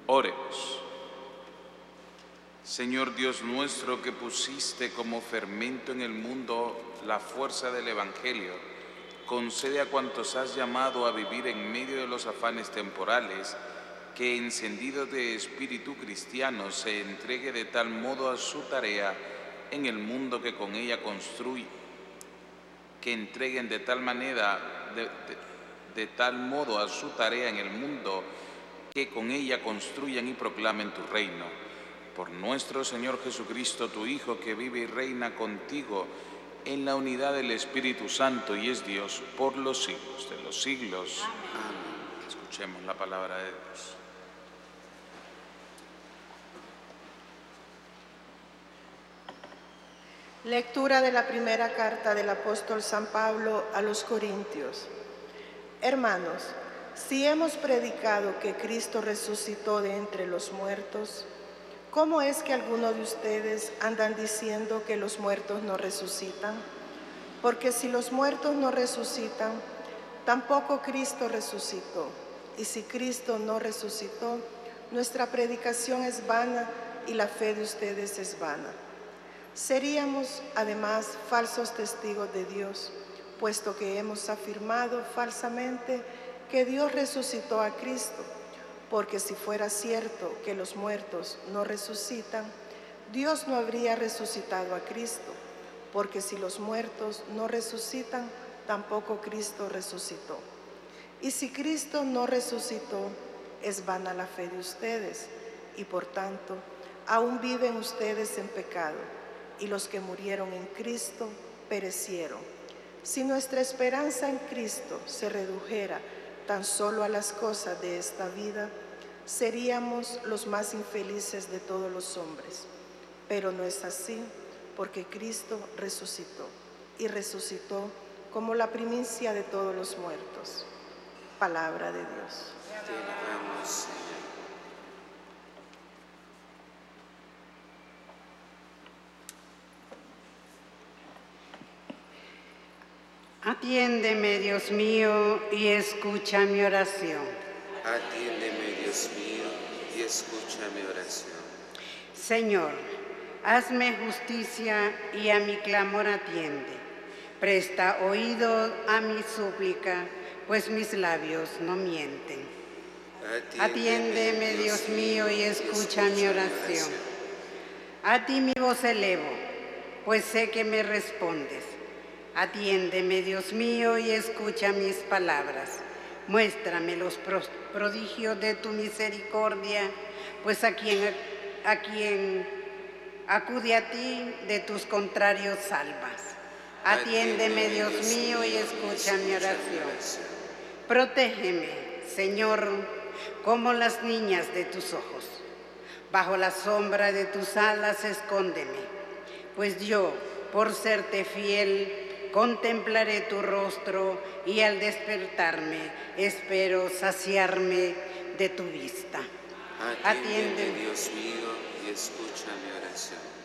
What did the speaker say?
Oremos. Señor Dios nuestro, que pusiste como fermento en el mundo la fuerza del Evangelio, concede a cuantos has llamado a vivir en medio de los afanes temporales, que encendidos de espíritu cristiano se entregue de tal modo a su tarea en el mundo que con ella construye, que entreguen de tal manera, de tal modo a su tarea en el mundo que con ella construyan y proclamen tu reino. Por nuestro Señor Jesucristo, tu Hijo, que vive y reina contigo en la unidad del Espíritu Santo y es Dios por los siglos de los siglos. Amén. Escuchemos la palabra de Dios. Lectura de la primera carta del apóstol San Pablo a los Corintios. Hermanos, si hemos predicado que Cristo resucitó de entre los muertos, ¿cómo es que algunos de ustedes andan diciendo que los muertos no resucitan? Porque si los muertos no resucitan, tampoco Cristo resucitó. Y si Cristo no resucitó, nuestra predicación es vana y la fe de ustedes es vana. Seríamos, además, falsos testigos de Dios, puesto que hemos afirmado falsamente que Dios resucitó a Cristo, porque si fuera cierto que los muertos no resucitan, Dios no habría resucitado a Cristo, porque si los muertos no resucitan, tampoco Cristo resucitó. Y si Cristo no resucitó, es vana la fe de ustedes, y por tanto, aún viven ustedes en pecado, y los que murieron en Cristo perecieron. Si nuestra esperanza en Cristo se redujera tan solo a las cosas de esta vida, seríamos los más infelices de todos los hombres. Pero no es así, porque Cristo resucitó, y resucitó como la primicia de todos los muertos. Palabra de Dios. Te alabamos, Señor. Atiéndeme, Dios mío, y escucha mi oración. Atiéndeme, Dios mío, y escucha mi oración. Señor, hazme justicia y a mi clamor atiende. Presta oído a mi súplica, pues mis labios no mienten. Atiéndeme, Dios mío, y escucha mi oración. A ti mi voz elevo, pues sé que me respondes. Atiéndeme, Dios mío, y escucha mis palabras. Muéstrame los prodigios de tu misericordia, pues a quien acude a ti de tus contrarios salvas. Atiéndeme, Dios mío, y escucha mi oración. Protégeme, Señor, como las niñas de tus ojos. Bajo la sombra de tus alas escóndeme, pues yo, por serte fiel, contemplaré tu rostro y al despertarme espero saciarme de tu vista. Atiéndeme, Dios mío, y escucha mi oración.